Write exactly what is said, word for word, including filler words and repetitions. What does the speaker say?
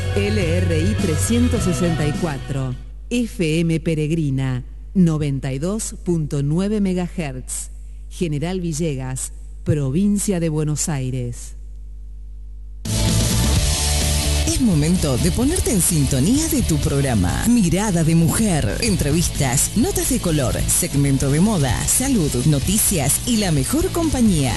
L R I trescientos sesenta y cuatro, F M Peregrina, noventa y dos punto nueve megahertz, General Villegas, provincia de Buenos Aires. Es momento de ponerte en sintonía de tu programa. Mirada de Mujer. Entrevistas, notas de color, segmento de moda, salud, noticias y la mejor compañía.